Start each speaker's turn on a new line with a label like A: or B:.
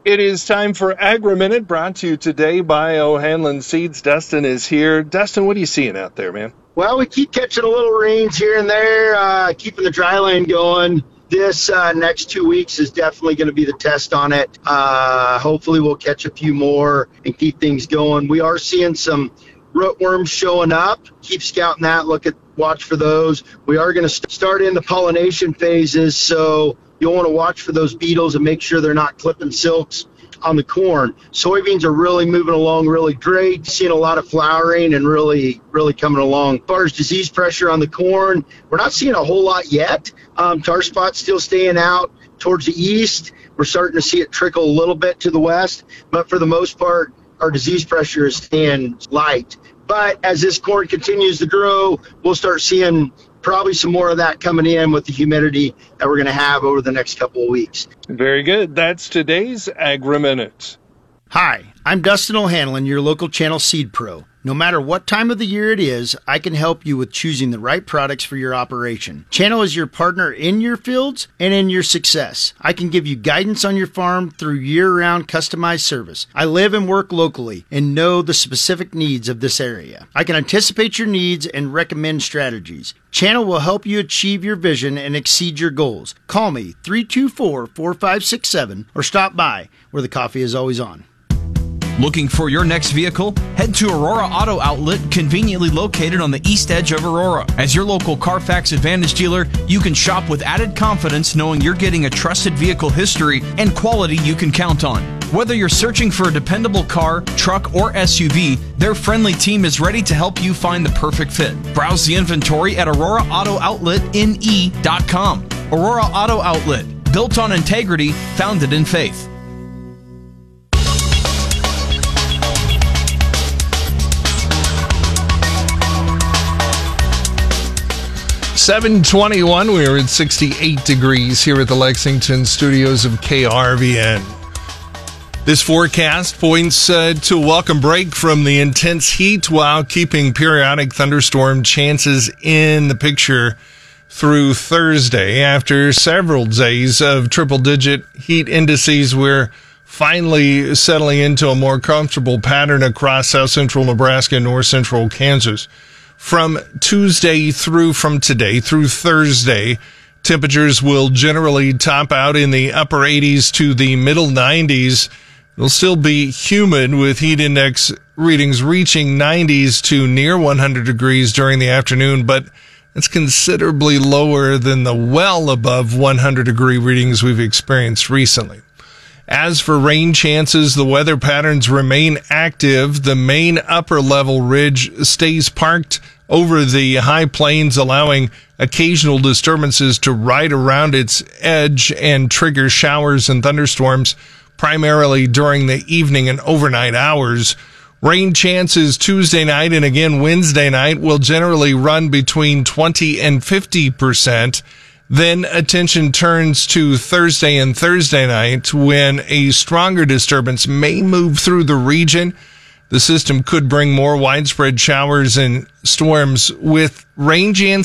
A: It is time for Agri-Minute, brought to you today by O'Hanlon Seeds. Dustin is here. Dustin, what are you seeing out there, man?
B: Well, we keep catching a little rains here and there, keeping the dry line going. This next 2 weeks is definitely going to be the test on it. Hopefully we'll catch a few more and keep things going. We are seeing some rootworms showing up. Keep scouting that. Watch for those. We are going to start in the pollination phases, so you'll want to watch for those beetles and make sure they're not clipping silks on the corn. Soybeans are really moving along really great. Seeing a lot of flowering and really coming along. As far as disease pressure on the corn, we're not seeing a whole lot yet. Tar spot's still staying out towards the east. We're starting to see it trickle a little bit to the west, but for the most part, our disease pressure is staying light. But as this corn continues to grow, we'll start seeing probably some more of that coming in with the humidity that we're going to have over the next couple of weeks.
A: Very good. That's today's Agri-Minute.
C: Hi, I'm Dustin O'Hanlon, your local channel seed pro. No matter what time of the year it is, I can help you with choosing the right products for your operation. Channel is your partner in your fields and in your success. I can give you guidance on your farm through year-round customized service. I live and work locally and know the specific needs of this area. I can anticipate your needs and recommend strategies. Channel will help you achieve your vision and exceed your goals. Call me 324-4567 or stop by where the coffee is always on.
D: Looking for your next vehicle? Head to Aurora Auto Outlet, conveniently located on the east edge of Aurora. As your local Carfax Advantage dealer, you can shop with added confidence knowing you're getting a trusted vehicle history and quality you can count on. Whether you're searching for a dependable car, truck, or SUV, their friendly team is ready to help you find the perfect fit. Browse the inventory at AuroraAutoOutletNE.com. Aurora Auto Outlet, built on integrity, founded in faith.
A: 7:21. We're at 68 degrees here at the Lexington studios of KRVN. This forecast points to a welcome break from the intense heat while keeping periodic thunderstorm chances in the picture through Thursday. After several days of triple-digit heat indices, we're finally settling into a more comfortable pattern across south central Nebraska and north central Kansas. From today through Thursday, temperatures will generally top out in the upper 80s to the middle 90s. It'll still be humid with heat index readings reaching 90s to near 100 degrees during the afternoon, but it's considerably lower than the well above 100 degree readings we've experienced recently. As for rain chances, the weather patterns remain active. The main upper level ridge stays parked over the high plains, allowing occasional disturbances to ride around its edge and trigger showers and thunderstorms, primarily during the evening and overnight hours. Rain chances Tuesday night and again Wednesday night will generally run between 20 and 50%. Then attention turns to Thursday and Thursday night when a stronger disturbance may move through the region. The system could bring more widespread showers and storms with rain